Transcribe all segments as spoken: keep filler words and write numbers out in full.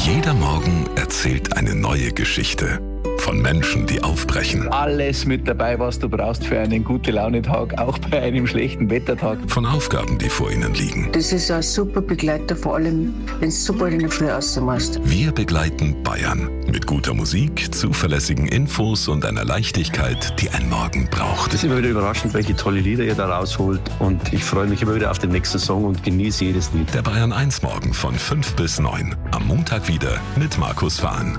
Jeder Morgen erzählt eine neue Geschichte. Von Menschen, die aufbrechen. Alles mit dabei, was du brauchst für einen Gute-Laune-Tag, auch bei einem schlechten Wettertag. Von Aufgaben, die vor ihnen liegen. Das ist ein super Begleiter, vor allem, wenn du so bald in der Früh rausmachst. Wir begleiten Bayern. Mit guter Musik, zuverlässigen Infos und einer Leichtigkeit, die ein Morgen braucht. Es ist immer wieder überraschend, welche tolle Lieder ihr da rausholt. Und ich freue mich immer wieder auf den nächsten Song und genieße jedes Lied. Der Bayern eins Morgen von fünf bis neun. Am Montag wieder mit Markus Fahn.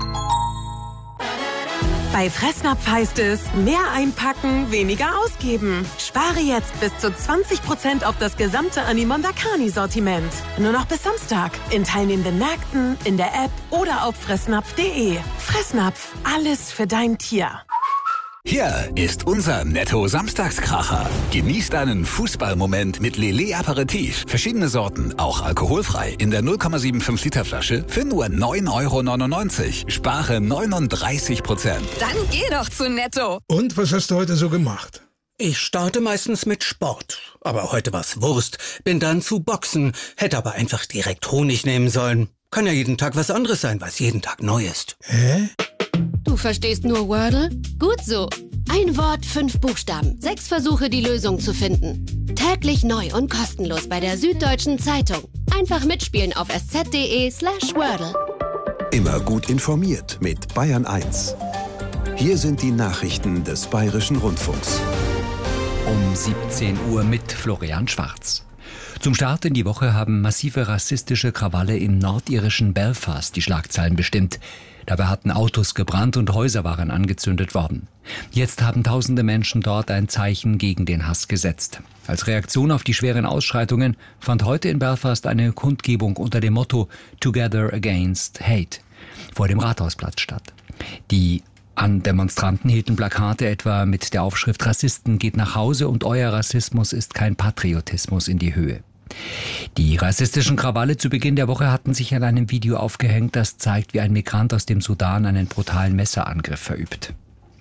Bei Fressnapf heißt es, mehr einpacken, weniger ausgeben. Spare jetzt bis zu zwanzig Prozent auf das gesamte Animon Dakani-Sortiment. Nur noch bis Samstag. In teilnehmenden Märkten, in der App oder auf fressnapf punkt de. Fressnapf, alles für dein Tier. Hier ist unser Netto-Samstagskracher. Genießt einen Fußballmoment mit Lillet Aperitif. Verschiedene Sorten, auch alkoholfrei. In der null Komma fünfundsiebzig Liter Flasche für nur neun Euro neunundneunzig. Spare neununddreißig Prozent. Dann geh doch zu Netto. Und was hast du heute so gemacht? Ich starte meistens mit Sport. Aber heute war's Wurst. Bin dann zu Boxen. Hätte aber einfach direkt Honig nehmen sollen. Kann ja jeden Tag was anderes sein, was jeden Tag neu ist. Hä? Du verstehst nur Wordle? Gut so. Ein Wort, fünf Buchstaben. Sechs Versuche, die Lösung zu finden. Täglich neu und kostenlos bei der Süddeutschen Zeitung. Einfach mitspielen auf sz.de slash Wordle. Immer gut informiert mit Bayern eins. Hier sind die Nachrichten des Bayerischen Rundfunks. Um siebzehn Uhr mit Florian Schwarz. Zum Start in die Woche haben massive rassistische Krawalle im nordirischen Belfast die Schlagzeilen bestimmt. Dabei hatten Autos gebrannt und Häuser waren angezündet worden. Jetzt haben tausende Menschen dort ein Zeichen gegen den Hass gesetzt. Als Reaktion auf die schweren Ausschreitungen fand heute in Belfast eine Kundgebung unter dem Motto Together Against Hate vor dem Rathausplatz statt. Die an Demonstranten hielten Plakate etwa mit der Aufschrift Rassisten geht nach Hause und euer Rassismus ist kein Patriotismus in die Höhe. Die rassistischen Krawalle zu Beginn der Woche hatten sich an einem Video aufgehängt, das zeigt, wie ein Migrant aus dem Sudan einen brutalen Messerangriff verübt.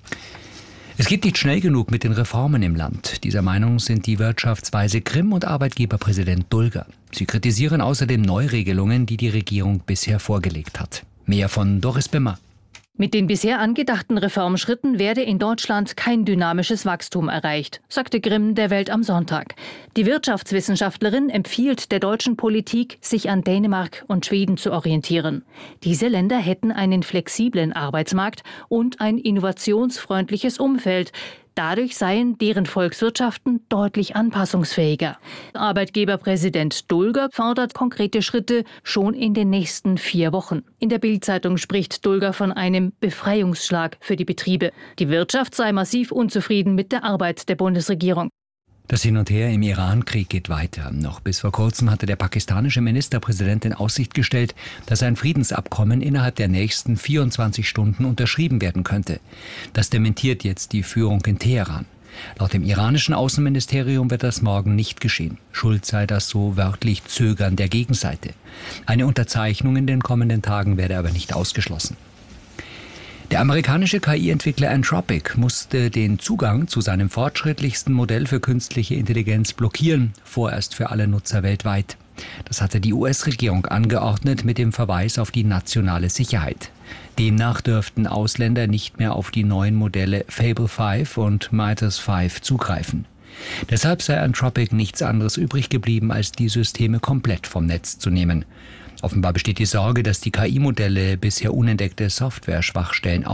Es geht nicht schnell genug mit den Reformen im Land. Dieser Meinung sind die Wirtschaftsweise Grimm und Arbeitgeberpräsident Dulger. Sie kritisieren außerdem Neuregelungen, die die Regierung bisher vorgelegt hat. Mehr von Doris Bimmer. Mit den bisher angedachten Reformschritten werde in Deutschland kein dynamisches Wachstum erreicht, sagte Grimm der Welt am Sonntag. Die Wirtschaftswissenschaftlerin empfiehlt der deutschen Politik, sich an Dänemark und Schweden zu orientieren. Diese Länder hätten einen flexiblen Arbeitsmarkt und ein innovationsfreundliches Umfeld. Dadurch seien deren Volkswirtschaften deutlich anpassungsfähiger. Arbeitgeberpräsident Dulger fordert konkrete Schritte schon in den nächsten vier Wochen. In der Bild-Zeitung spricht Dulger von einem Befreiungsschlag für die Betriebe. Die Wirtschaft sei massiv unzufrieden mit der Arbeit der Bundesregierung. Das Hin und Her im Iran-Krieg geht weiter. Noch bis vor kurzem hatte der pakistanische Ministerpräsident in Aussicht gestellt, dass ein Friedensabkommen innerhalb der nächsten vierundzwanzig Stunden unterschrieben werden könnte. Das dementiert jetzt die Führung in Teheran. Laut dem iranischen Außenministerium wird das morgen nicht geschehen. Schuld sei das so wörtlich Zögern der Gegenseite. Eine Unterzeichnung in den kommenden Tagen werde aber nicht ausgeschlossen. Der amerikanische K I-Entwickler Anthropic musste den Zugang zu seinem fortschrittlichsten Modell für künstliche Intelligenz blockieren, vorerst für alle Nutzer weltweit. Das hatte die U S-Regierung angeordnet mit dem Verweis auf die nationale Sicherheit. Demnach dürften Ausländer nicht mehr auf die neuen Modelle Fable fünf und Midas fünf zugreifen. Deshalb sei Anthropic nichts anderes übrig geblieben, als die Systeme komplett vom Netz zu nehmen. Offenbar besteht die Sorge, dass die K I-Modelle bisher unentdeckte Software-Schwachstellen